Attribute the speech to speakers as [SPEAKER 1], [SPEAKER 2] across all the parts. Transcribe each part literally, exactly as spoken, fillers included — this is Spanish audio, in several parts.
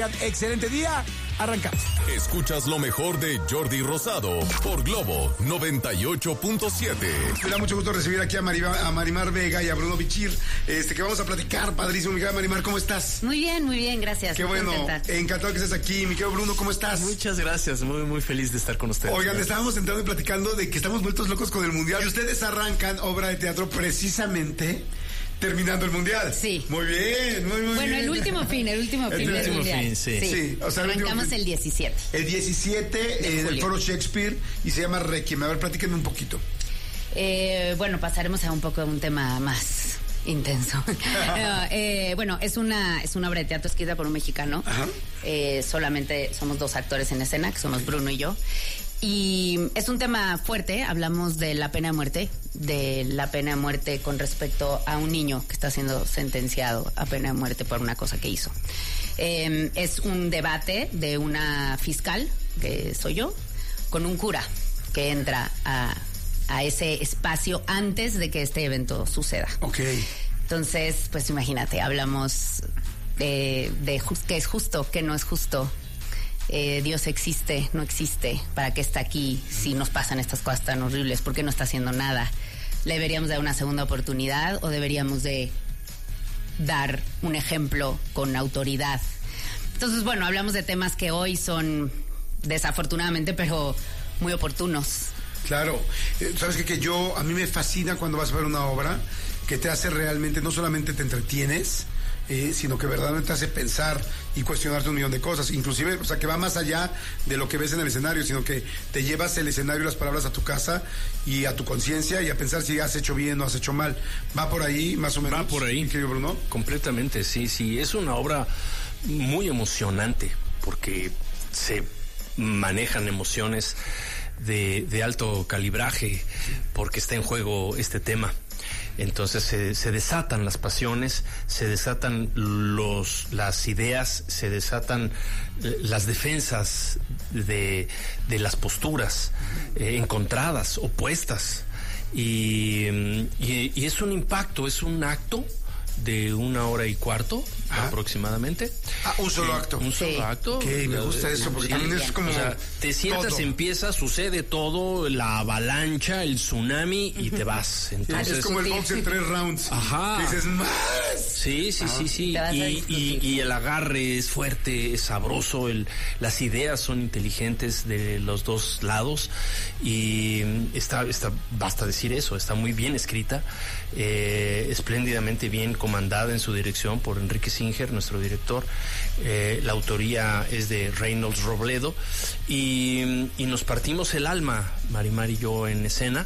[SPEAKER 1] Excelente día, arrancamos.
[SPEAKER 2] Escuchas lo mejor de Jordi Rosado por Globo noventa y ocho punto siete.
[SPEAKER 3] Me da mucho gusto recibir aquí a, Marima, a Marimar Vega y a Bruno Bichir, este, que vamos a platicar, padrísimo. Mi querida Marimar, ¿cómo estás?
[SPEAKER 4] Muy bien, muy bien, gracias.
[SPEAKER 3] Qué bueno, contenta. Encantado que estés aquí. Mi querido Bruno, ¿cómo estás?
[SPEAKER 5] Muchas gracias, muy, muy feliz de estar con ustedes.
[SPEAKER 3] Oigan, estábamos entrando y platicando de que estamos vueltos locos con el Mundial. Y ustedes arrancan obra de teatro precisamente terminando el Mundial.
[SPEAKER 4] Sí.
[SPEAKER 3] Muy bien, muy, muy
[SPEAKER 4] bueno,
[SPEAKER 3] bien.
[SPEAKER 4] Bueno, el último fin, el último fin
[SPEAKER 3] el
[SPEAKER 4] del
[SPEAKER 3] último
[SPEAKER 4] Mundial.
[SPEAKER 5] Fin, sí.
[SPEAKER 4] Sí,
[SPEAKER 3] sí o sea,
[SPEAKER 4] arrancamos
[SPEAKER 3] el,
[SPEAKER 4] el diecisiete.
[SPEAKER 3] El diecisiete eh, del Foro Shakespeare y se llama Requiem. A ver, platíquenme un poquito.
[SPEAKER 4] Eh, bueno, pasaremos a un poco un tema más intenso. no, eh, bueno, es una es una obra de teatro escrita por un mexicano.
[SPEAKER 3] Ajá.
[SPEAKER 4] Eh, solamente somos dos actores en escena, que somos Bruno y yo. Y es un tema fuerte, hablamos de la pena de muerte, de la pena de muerte con respecto a un niño que está siendo sentenciado a pena de muerte por una cosa que hizo. Eh, es un debate de una fiscal, que soy yo, con un cura que entra a, a ese espacio antes de que este evento suceda.
[SPEAKER 3] Ok.
[SPEAKER 4] Entonces, pues imagínate, hablamos de, de just, qué es justo, qué no es justo. Eh, Dios existe, no existe, ¿para qué está aquí si nos pasan estas cosas tan horribles? ¿Por qué no está haciendo nada? ¿Le deberíamos dar una segunda oportunidad o deberíamos de dar un ejemplo con autoridad? Entonces, bueno, hablamos de temas que hoy son desafortunadamente, pero muy oportunos.
[SPEAKER 3] Claro, eh, sabes que, que yo, a mí me fascina cuando vas a ver una obra que te hace realmente, no solamente te entretienes, Eh, sino que verdaderamente te hace pensar y cuestionarte un millón de cosas, inclusive, o sea, que va más allá de lo que ves en el escenario, sino que te llevas el escenario y las palabras a tu casa y a tu conciencia y a pensar si has hecho bien o has hecho mal. ¿Va por ahí, más o menos?
[SPEAKER 5] Va por ahí.
[SPEAKER 3] Querido Bruno.
[SPEAKER 5] Completamente, sí, sí. Es una obra muy emocionante porque se manejan emociones de, de alto calibraje porque está en juego este tema. Entonces se, se desatan las pasiones, se desatan los, las ideas, se desatan las defensas de, de las posturas eh, encontradas, opuestas. Y, y, y es un impacto, es un acto de una hora y cuarto ah. aproximadamente.
[SPEAKER 3] Ah, un solo acto.
[SPEAKER 5] Un solo
[SPEAKER 4] sí.
[SPEAKER 5] acto.
[SPEAKER 3] Ok, me gusta eso porque sí. también es como...
[SPEAKER 5] O sea, te sientas, todo. Empieza, sucede todo, la avalancha, el tsunami y te vas. Entonces,
[SPEAKER 3] es como el box en tres rounds.
[SPEAKER 5] Ajá.
[SPEAKER 3] Que dices, más.
[SPEAKER 5] Sí, sí, ah. sí, sí. Y, y, y el agarre es fuerte, es sabroso, el, las ideas son inteligentes de los dos lados y está, está, basta decir eso, está muy bien escrita, eh, espléndidamente bien comandada en su dirección por Enrique Singer, nuestro director. Eh, la autoría es de Reynolds Robledo y, y nos partimos el alma, Marimar y yo, en escena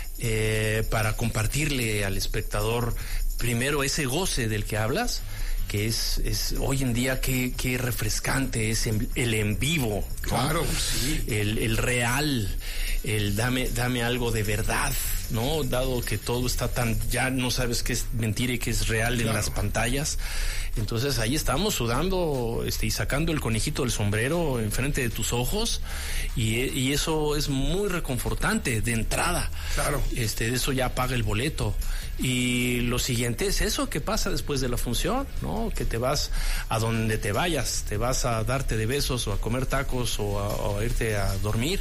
[SPEAKER 5] eh, para compartirle al espectador primero ese goce del que hablas, que es, es hoy en día qué, qué refrescante es en, el en vivo, ¿no?
[SPEAKER 3] Claro, sí.
[SPEAKER 5] el, el real, el dame, dame algo de verdad, ¿no? Dado que todo está tan, ya no sabes qué es mentira y qué es real, claro, en las pantallas. Entonces ahí estamos sudando este, y sacando el conejito del sombrero enfrente de tus ojos y, y eso es muy reconfortante de entrada.
[SPEAKER 3] Claro.
[SPEAKER 5] Este, de eso ya paga el boleto. Y lo siguiente es eso que pasa después de la función, ¿no? Que te vas a donde te vayas, te vas a darte de besos o a comer tacos o a, o a irte a dormir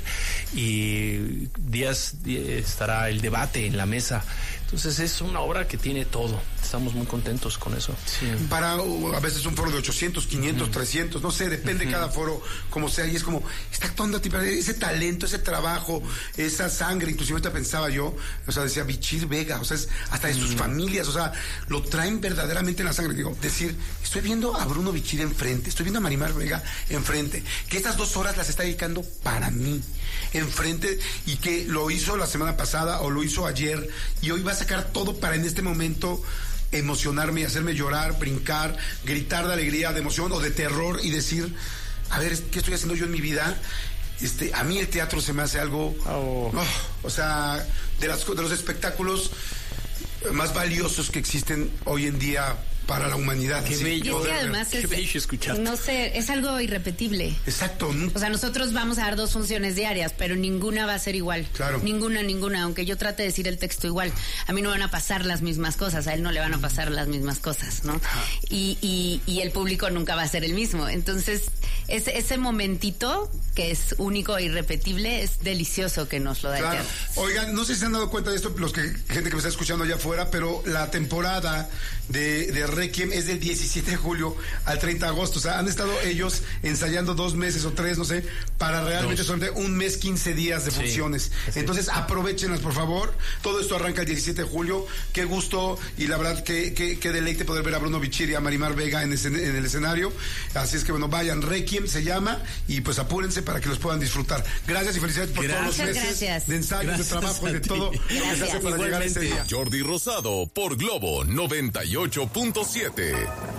[SPEAKER 5] y días estará el debate en la mesa. Entonces es una obra que tiene todo. Estamos muy contentos con eso.
[SPEAKER 3] Sí. Para uh, a veces un foro de ochocientos, quinientos, uh-huh. trescientos, no sé, depende uh-huh. cada foro como sea, y es como, está actuando a ti, ese talento, ese trabajo, esa sangre, inclusive ahorita pensaba yo, o sea, decía Bichir Vega, o sea, es hasta de sus uh-huh. familias, o sea, lo traen verdaderamente en la sangre. Digo, decir, estoy viendo a Bruno Bichir enfrente, estoy viendo a Marimar Vega enfrente, que estas dos horas las está dedicando para mí, enfrente, y que lo hizo la semana pasada o lo hizo ayer, y hoy va a sacar todo para en este momento emocionarme y hacerme llorar, brincar, gritar de alegría, de emoción o de terror y decir, a ver, ¿qué estoy haciendo yo en mi vida? Este, a mí el teatro se me hace algo, oh. Oh, o sea, de, las, de los espectáculos más valiosos que existen hoy en día para la humanidad.
[SPEAKER 5] Qué
[SPEAKER 3] sí.
[SPEAKER 5] bello.
[SPEAKER 4] Y es que además
[SPEAKER 5] Qué
[SPEAKER 4] es,
[SPEAKER 5] bello escuchar.
[SPEAKER 4] no sé, es algo irrepetible.
[SPEAKER 3] Exacto.
[SPEAKER 4] O sea, nosotros vamos a dar dos funciones diarias, pero ninguna va a ser igual.
[SPEAKER 3] Claro.
[SPEAKER 4] Ninguna, ninguna, aunque yo trate de decir el texto igual. A mí no van a pasar las mismas cosas, a él no le van a pasar las mismas cosas, ¿no? Y, y, y el público nunca va a ser el mismo. Entonces, ese, ese momentito que es único e irrepetible es delicioso que nos lo da
[SPEAKER 3] Claro.
[SPEAKER 4] el teatro.
[SPEAKER 3] Oigan, no sé si se han dado cuenta de esto, los que gente que me está escuchando allá afuera, pero la temporada de, de Requiem es del diecisiete de julio al treinta de agosto. O sea, han estado ellos ensayando dos meses o tres, no sé, para realmente solamente un mes, quince días de funciones.
[SPEAKER 5] Sí,
[SPEAKER 3] Entonces, aprovechenlas, por favor. Todo esto arranca el diecisiete de julio. Qué gusto y la verdad, qué, qué, qué deleite poder ver a Bruno Bichir y a Marimar Vega en, escen- en el escenario. Así es que, bueno, vayan. Requiem se llama y pues apúrense para que los puedan disfrutar. Gracias y felicidades por
[SPEAKER 5] Gracias.
[SPEAKER 3] todos los
[SPEAKER 4] Muchas
[SPEAKER 3] meses
[SPEAKER 4] gracias.
[SPEAKER 3] de ensayos,
[SPEAKER 5] Gracias
[SPEAKER 3] de trabajo y
[SPEAKER 5] a
[SPEAKER 3] de
[SPEAKER 5] ti.
[SPEAKER 3] todo lo que se hace
[SPEAKER 4] Gracias.
[SPEAKER 3] para llegar a ese día.
[SPEAKER 2] Jordi Rosado por Globo noventa y ocho punto siete.